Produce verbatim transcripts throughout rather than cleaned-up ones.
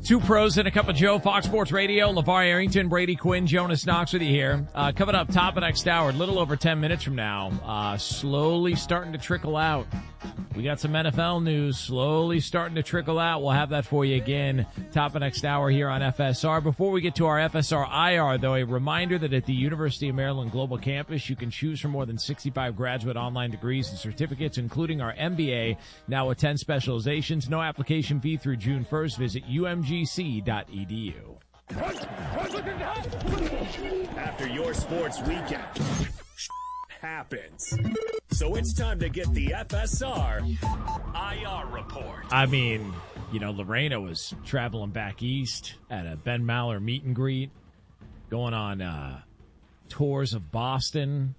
Two pros and a cup of Joe, Fox Sports Radio. LeVar Arrington, Brady Quinn, Jonas Knox with you here. Uh, coming up top of next hour, a little over ten minutes from now, uh, slowly starting to trickle out. We got some N F L news slowly starting to trickle out. We'll have that for you again, top of next hour here on F S R. Before we get to our F S R I R, though, a reminder that at the University of Maryland Global Campus, you can choose from more than sixty-five graduate online degrees and certificates, including our M B A, now with ten specializations. No application fee through June first. Visit U M G C dot E D U. After your sports weekend happens. So it's time to get the F S R I R report. I mean, you know, Lorena was traveling back east at a Ben Maller meet and greet, going on uh, tours of Boston,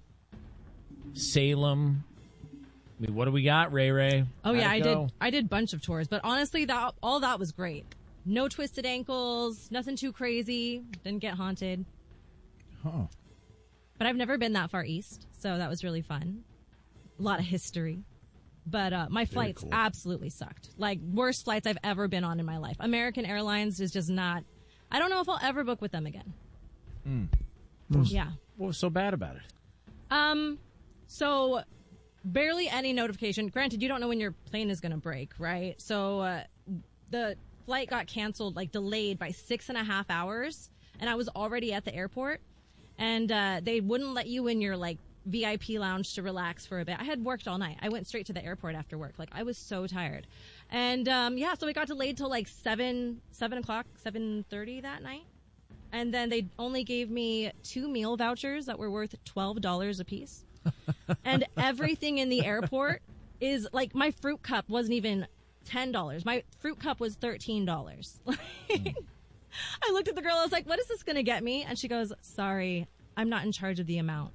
Salem. I mean, what do we got, Ray Ray? Oh, yeah, I go? did I did a bunch of tours, but honestly, that all that was great. No twisted ankles, nothing too crazy, didn't get haunted. Huh. But I've never been that far east, so that was really fun. A lot of history. But uh, my flights cool. absolutely sucked. Like, worst flights I've ever been on in my life. American Airlines is just not... I don't know if I'll ever book with them again. Mm. Yeah. What was so bad about it? Um, so... Barely any notification. Granted, you don't know when your plane is going to break, right? So uh, the flight got canceled, like delayed by six and a half hours, and I was already at the airport, and uh, they wouldn't let you in your like V I P lounge to relax for a bit. I had worked all night. I went straight to the airport after work. Like, I was so tired, and um, yeah, so it got delayed till like seven, seven o'clock, seven thirty that night, and then they only gave me two meal vouchers that were worth twelve dollars a piece. And everything in the airport is like, my fruit cup wasn't even ten dollars. My fruit cup was thirteen dollars. mm. I looked at the girl. I was like, what is this going to get me? And she goes, sorry, I'm not in charge of the amount.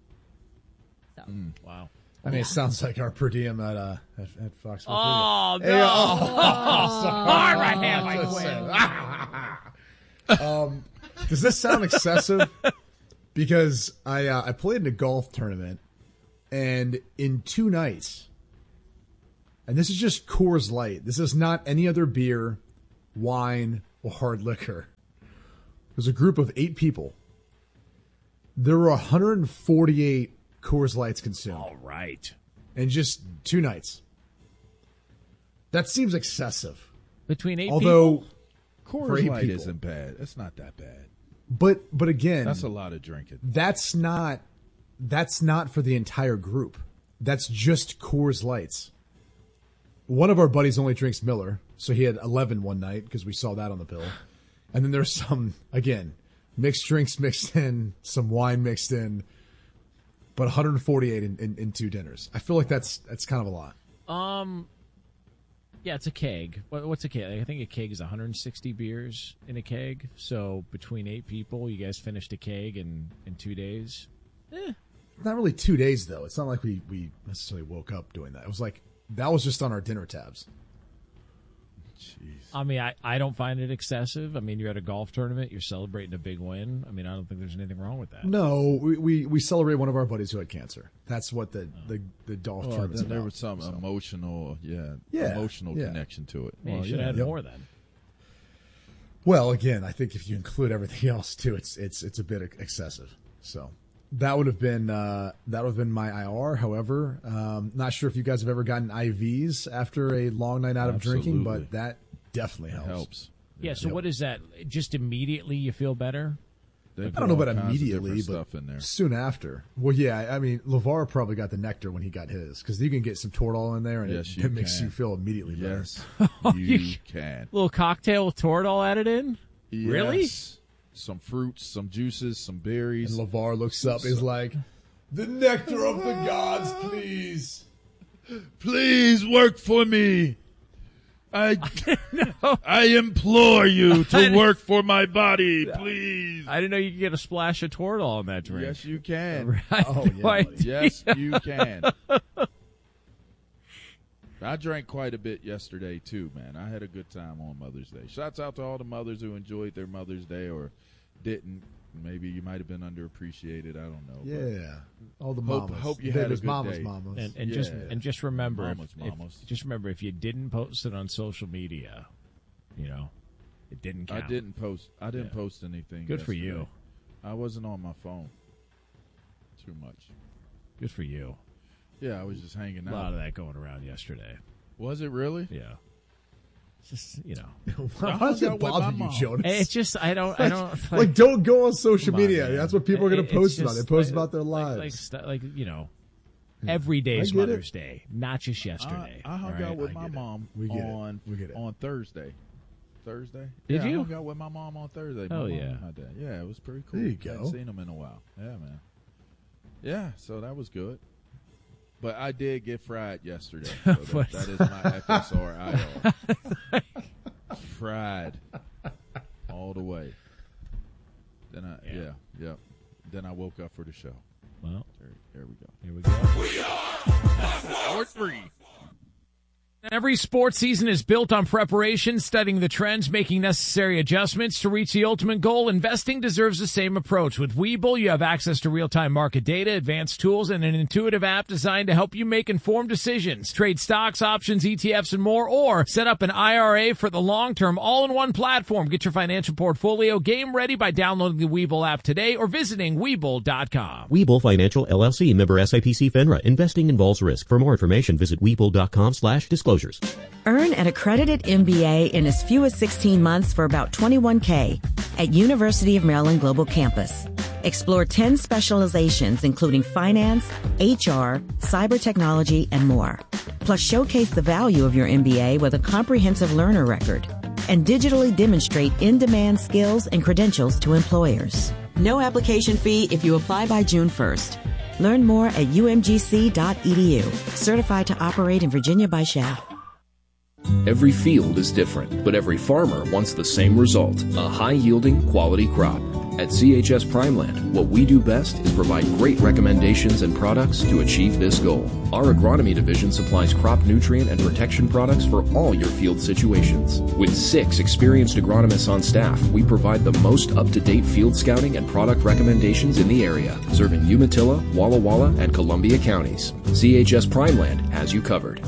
So, mm, wow. I mean, yeah. It sounds like our per diem at, uh, at, at Fox Sports. Oh, Radio. no. Hey, oh, oh, sorry. Hard right hand, my queen. um, does this sound excessive? Because I uh, I played in a golf tournament, and in two nights, and this is just Coors Light. This is not any other beer, wine, or hard liquor. There's a group of eight people. There were one hundred forty-eight Coors Lights consumed. All right. In just two nights. That seems excessive. Between eight Although, people? Coors eight Light people. isn't bad. It's not that bad. But but again, that's a lot of drinking. That's not that's not for the entire group. That's just Coors Lights. One of our buddies only drinks Miller, so he had eleven one night because we saw that on the bill. And then there's some, again, mixed drinks mixed in, some wine mixed in, but one hundred forty-eight in, in, in two dinners. I feel like that's that's kind of a lot. Um. Yeah, it's a keg. What's a keg? I think a keg is one hundred sixty beers in a keg. So between eight people, you guys finished a keg in, in two days? Eh. Not really two days, though. It's not like we, we necessarily woke up doing that. It was like, that was just on our dinner tabs. Jeez. I mean, I, I don't find it excessive. I mean, you're at a golf tournament. You're celebrating a big win. I mean, I don't think there's anything wrong with that. No, we we, we celebrate one of our buddies who had cancer. That's what the, oh. the, the golf well, tournament's there about. was some so. emotional, yeah, yeah emotional yeah. connection to it. Well, you should yeah. add yep. more then. Well, again, I think if you include everything else too, it's it's it's a bit excessive. So that would have been uh, that would have been my I R. However, um, not sure if you guys have ever gotten I Vs after a long night out of Absolutely. drinking, but that definitely helps. helps. Yeah. So yep. what is that? Just immediately you feel better? They I don't know about all kinds of immediately, different but stuff in there. soon after. Well, yeah, I mean, LeVar probably got the nectar when he got his, because you can get some Toradol in there, and Yes, it, you it makes can. you feel immediately better. Yes, Oh, you you- can. Little cocktail with Toradol added in? Yes. Really? Some fruits, some juices, some berries. And LeVar looks up and is like, the nectar of the gods, please. Please work for me. I, I implore you to work for my body, please. I didn't know you could get a splash of Toradol in that drink. Yes, you can. I had Oh, no yeah, buddy. idea. Yes, you can. I drank quite a bit yesterday, too, man. I had a good time on Mother's Day. Shouts out to all the mothers who enjoyed their Mother's Day or didn't. Maybe you might have been underappreciated. I don't know. Yeah, all the Hope- mamas. hope you Baby's had a good mamas, day. mamas. And, and Yeah. just and just remember, Mamas, if, if- mamas. just remember, if you didn't post it on social media, you know, it didn't count. I didn't post. I didn't Yeah. post anything. Good for yesterday. you. I wasn't on my phone too much. Good for you. Yeah, I was just hanging A out. lot of that going around yesterday. Was it really? Yeah. It's just, you know. Why does hung out it with bother my you, mom. Jonas? It's just, I don't, I don't. Like, like, don't go on social come on, media. man. That's what people are going It- to post it's about. They just post like- about their like- lives. Like, stu- like, you know, every day I is get it. Mother's Day, not just yesterday. I, I hung all right? out with I my get it. mom We get it. on We get it. on Thursday. Thursday? Did yeah, you? I hung out with my mom on Thursday. My Oh, mom yeah. and my dad. Yeah, it was pretty cool. There you I hadn't go. seen them in a while. Yeah, man. Yeah, so that was good. But I did get fried yesterday. So that, that is my F S R I R. Fried all the way. Then I Yeah. yeah, yeah. Then I woke up for the show. Well, There, there we go. here we go. Hour three. Every sports season is built on preparation, studying the trends, making necessary adjustments to reach the ultimate goal. Investing deserves the same approach. With Webull, you have access to real-time market data, advanced tools, and an intuitive app designed to help you make informed decisions. Trade stocks, options, E T Fs, and more, or set up an I R A for the long term, all in one platform. Get your financial portfolio game ready by downloading the Webull app today or visiting Webull dot com. Webull Financial, L L C, member S I P C FINRA. Investing involves risk. For more information, visit Webull.com slash disclosures. Earn an accredited M B A in as few as sixteen months for about twenty-one K at University of Maryland Global Campus. Explore ten specializations, including finance, H R, cyber technology, and more. Plus, showcase the value of your M B A with a comprehensive learner record and digitally demonstrate in-demand skills and credentials to employers. No application fee if you apply by June first. Learn more at U M G C dot E D U. Certified to operate in Virginia by S H A F. Every field is different, but every farmer wants the same result, a high-yielding, quality crop. At C H S Primeland, what we do best is provide great recommendations and products to achieve this goal. Our agronomy division supplies crop nutrient and protection products for all your field situations. With six experienced agronomists on staff, we provide the most up-to-date field scouting and product recommendations in the area, serving Umatilla, Walla Walla, and Columbia counties. C H S Primeland has you covered.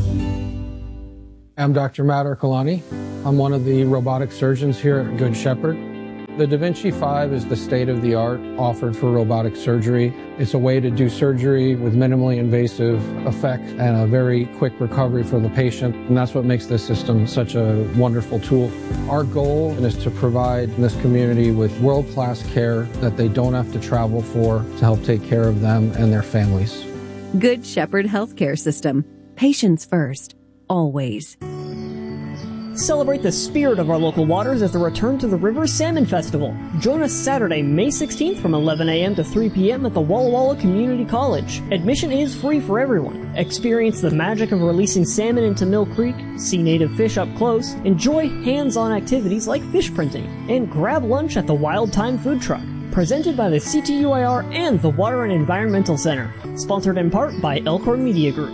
I'm Doctor Matt Ercolani. I'm one of the robotic surgeons here at Good Shepherd. The Da Vinci five is the state-of-the-art offered for robotic surgery. It's a way to do surgery with minimally invasive effect and a very quick recovery for the patient, and that's what makes this system such a wonderful tool. Our goal is to provide this community with world-class care that they don't have to travel for to help take care of them and their families. Good Shepherd Healthcare System. Patients first. Always. Celebrate the spirit of our local waters as the Return to the River Salmon Festival. Join us Saturday, May sixteenth from eleven a.m. to three p.m. at the Walla Walla Community College. Admission is free for everyone. Experience the magic of releasing salmon into Mill Creek, see native fish up close, enjoy hands-on activities like fish printing, and grab lunch at the Wild Time Food Truck. Presented by the C T U I R and the Water and Environmental Center. Sponsored in part by Elkhorn Media Group.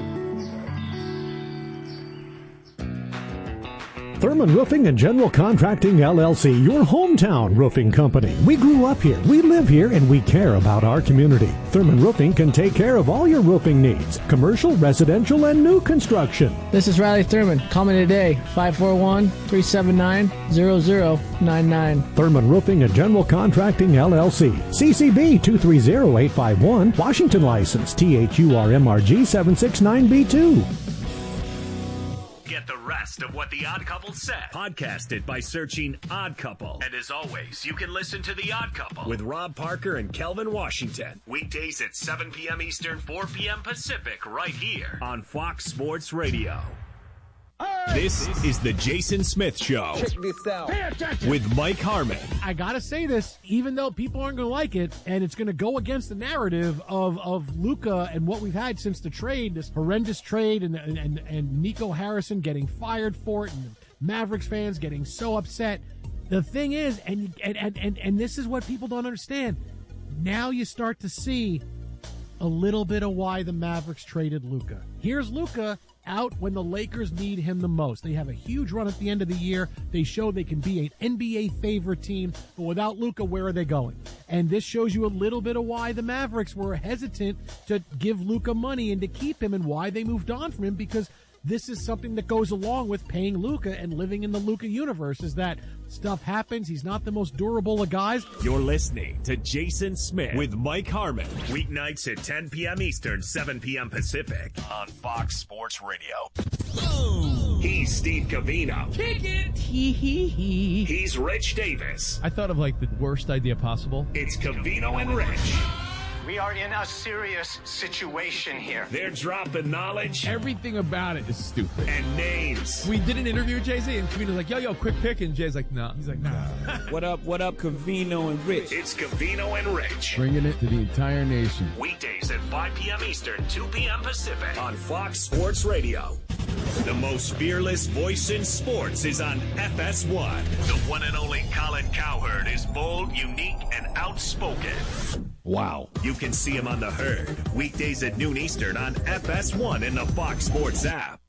Thurman Roofing and General Contracting, L L C, your hometown roofing company. We grew up here, we live here, and we care about our community. Thurman Roofing can take care of all your roofing needs, commercial, residential, and new construction. This is Riley Thurman. Call me today, five four one, three seven nine, zero zero nine nine. Thurman Roofing and General Contracting, L L C. C C B two three zero eight five one. Washington license, T H U R M R G seven six nine B two. Get the rest of what The Odd Couple said. Podcasted by searching Odd Couple. And as always, you can listen to The Odd Couple with Rob Parker and Kelvin Washington. Weekdays at seven p.m. Eastern, four p.m. Pacific, right here on Fox Sports Radio. This is the Jason Smith Show. Check this out. With Mike Harmon. I gotta say this, even though people aren't gonna like it, and it's gonna go against the narrative of of Luka and what we've had since the trade, this horrendous trade, and and and Nico Harrison getting fired for it, and Mavericks fans getting so upset. The thing is, and and and and, and this is what people don't understand. Now you start to see a little bit of why the Mavericks traded Luka. Here's Luka out when the Lakers need him the most. They have a huge run at the end of the year. They show they can be an N B A favorite team, but without Luka, where are they going? And this shows you a little bit of why the Mavericks were hesitant to give Luka money and to keep him, and why they moved on from him, because this is something that goes along with paying Luka and living in the Luka universe, is that stuff happens. He's not the most durable of guys. You're listening to Jason Smith with Mike Harmon. Weeknights at ten p.m. Eastern, seven p.m. Pacific on Fox Sports Radio. Boom. He's Steve Covino. Kick it. Hee hee hee. He's Rich Davis. I thought of like the worst idea possible. It's Covino and Rich. We are in a serious situation here. They're dropping knowledge. Everything about it is stupid. And names. We did an interview with Jay-Z, and Covino's like, yo, yo, quick pick. And Jay's like, no. Nah. He's like, nah. What up, what up, Covino and Rich? It's Covino and Rich. Bringing it to the entire nation. Weekdays at five p.m. Eastern, two p.m. Pacific on Fox Sports Radio. The most fearless voice in sports is on F S one. The one and only Colin Cowherd is bold, unique, and outspoken. Wow. You can see him on The Herd, weekdays at noon Eastern on F S one in the Fox Sports app.